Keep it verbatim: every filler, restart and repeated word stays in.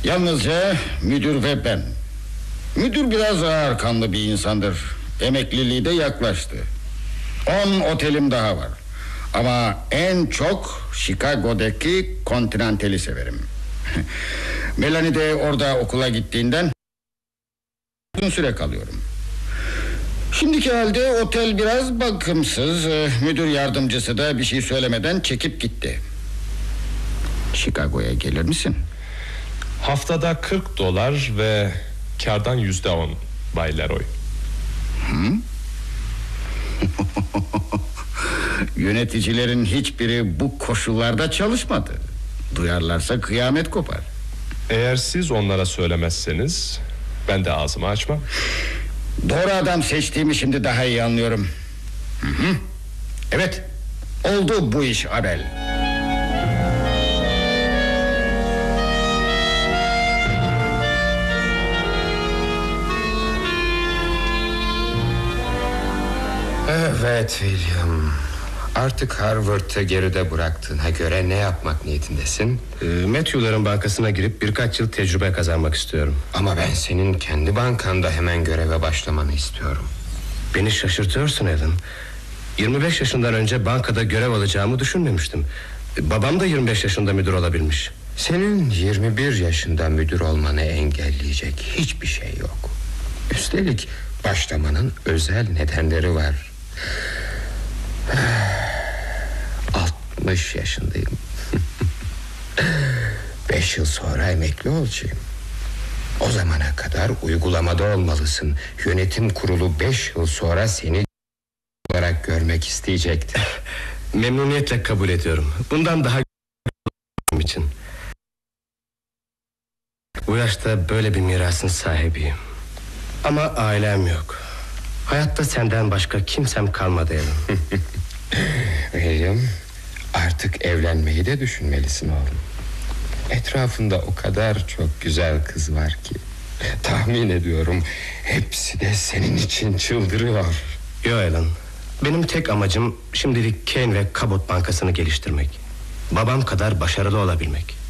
Yalnızca müdür ve ben. Müdür biraz ağırkanlı bir insandır. Emekliliği de yaklaştı. On otelim daha var. Ama en çok Chicago'daki Continental'i severim. Melanie de orada okula gittiğinden uzun süre kalıyorum. Şimdiki halde otel biraz bakımsız. Müdür yardımcısı da bir şey söylemeden çekip gitti. Chicago'ya gelir misin? Haftada kırk dolar ve kardan yüzde on Bay Leroy. Hı? Yöneticilerin hiçbiri bu koşullarda çalışmadı. Duyarlarsa kıyamet kopar. Eğer siz onlara söylemezseniz ben de ağzımı açmam. Doğru adam seçtiğimi şimdi daha iyi anlıyorum. Hı hı. Evet, oldu bu iş Abel. Evet William. Artık Harvard'ı geride bıraktığına göre ne yapmak niyetindesin? E, Matthew'ların bankasına girip birkaç yıl tecrübe kazanmak istiyorum. Ama ben senin kendi bankanda hemen göreve başlamanı istiyorum. Beni şaşırtıyorsun Alan. yirmi beş yaşından önce bankada görev alacağımı düşünmemiştim. E, babam da yirmi beş yaşında müdür olabilmiş. Senin yirmi bir yaşında müdür olmanı engelleyecek hiçbir şey yok. Üstelik başlamanın özel nedenleri var. altmış yaşındayım. Beş yıl sonra emekli olacağım. O zamana kadar uygulamada olmalısın. Yönetim kurulu beş yıl sonra seni olarak görmek isteyecektir. Memnuniyetle kabul ediyorum. Bundan daha için. Bu yaşta böyle bir mirasın sahibiyim. Ama ailem yok. Hayatta senden başka kimsem kalmadı Alan. William, artık evlenmeyi de düşünmelisin oğlum. Etrafında o kadar çok güzel kız var ki tahmin ediyorum hepsi de senin için çıldırıyor. Yo Alan, benim tek amacım şimdilik Kane ve Cabot Bankası'nı geliştirmek. Babam kadar başarılı olabilmek.